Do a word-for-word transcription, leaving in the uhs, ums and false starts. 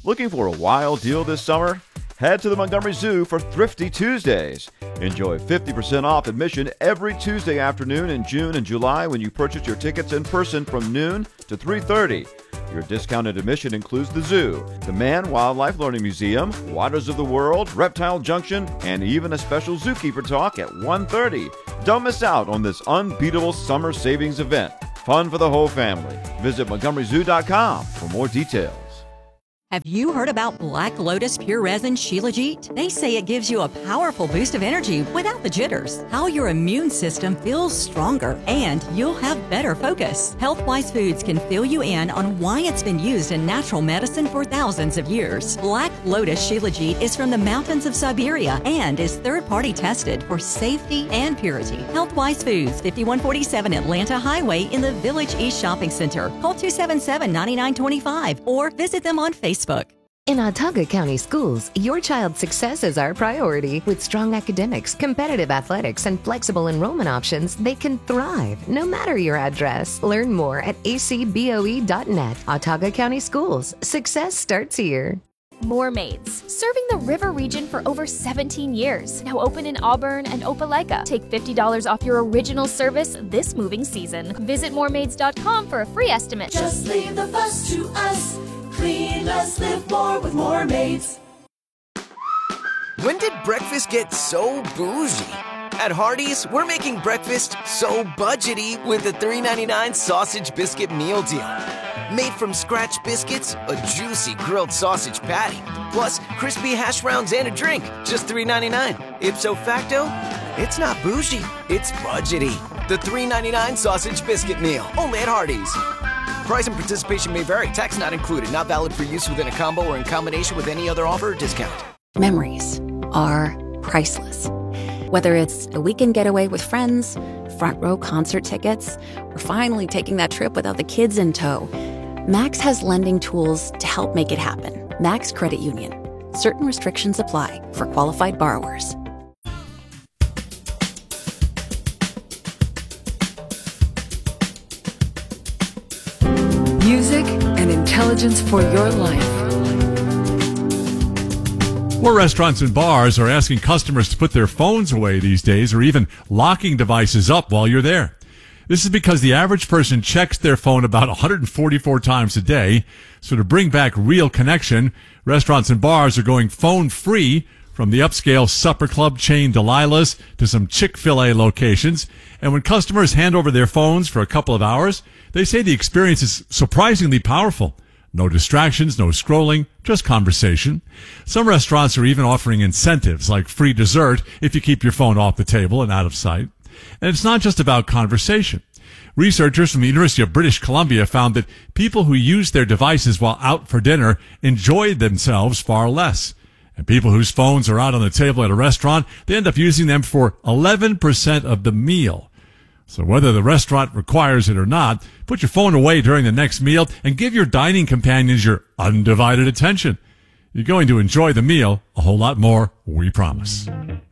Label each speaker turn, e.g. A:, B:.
A: Looking for a wild deal this summer? Head to the Montgomery Zoo for Thrifty Tuesdays. Enjoy fifty percent off admission every Tuesday afternoon in June and July when you purchase your tickets in person from noon to three thirty. Your discounted admission includes the zoo, the Man Wildlife Learning Museum, Waters of the World, Reptile Junction, and even a special zookeeper talk at one thirty. Don't miss out on this unbeatable summer savings event. Fun for the whole family. Visit Montgomery Zoo dot com for more details.
B: Have you heard about Black Lotus Pure Resin Shilajit? They say it gives you a powerful boost of energy without the jitters. How your immune system feels stronger and you'll have better focus. Healthwise Foods can fill you in on why it's been used in natural medicine for thousands of years. Black Lotus Shilajit is from the mountains of Siberia and is third-party tested for safety and purity. Healthwise Foods, fifty-one forty-seven Atlanta Highway in the Village East Shopping Center. Call two seven seven, nine nine two five or visit them on Facebook.
C: In Autauga County Schools, your child's success is our priority. With strong academics, competitive athletics, and flexible enrollment options, they can thrive no matter your address. Learn more at a c b o e dot net. Autauga County Schools. Success starts here.
D: More Maids, serving the river region for over seventeen years. Now open in Auburn and Opelika. Take fifty dollars off your original service this moving season. Visit more maids dot com for a free estimate.
E: Just leave the fuss to us. Clean, let's live more with More Maids.
F: When did breakfast get so bougie? At Hardee's, we're making breakfast so budgety with the three ninety-nine sausage biscuit meal deal. Made from scratch biscuits, a juicy grilled sausage patty, plus crispy hash browns and a drink, just three ninety-nine. Ipso facto, it's not bougie, it's budgety. The three ninety-nine sausage biscuit meal, only at Hardee's. Price and participation may vary. Tax not included. Not valid for use within a combo or in combination with any other offer or discount.
G: Memories are priceless. Whether it's a weekend getaway with friends, front row concert tickets, or finally taking that trip without the kids in tow, Max has lending tools to help make it happen. Max Credit Union. Certain restrictions apply for qualified borrowers.
H: Music and intelligence for your life.
I: More restaurants and bars are asking customers to put their phones away these days or even locking devices up while you're there. This is because the average person checks their phone about one hundred forty-four times a day. So to bring back real connection, restaurants and bars are going phone-free, from the upscale supper club chain Delilah's to some Chick-fil-A locations. And when customers hand over their phones for a couple of hours, they say the experience is surprisingly powerful. No distractions, no scrolling, just conversation. Some restaurants are even offering incentives like free dessert if you keep your phone off the table and out of sight. And it's not just about conversation. Researchers from the University of British Columbia found that people who use their devices while out for dinner enjoy themselves far less. And people whose phones are out on the table at a restaurant, they end up using them for eleven percent of the meal. So whether the restaurant requires it or not, put your phone away during the next meal and give your dining companions your undivided attention. You're going to enjoy the meal a whole lot more, we promise.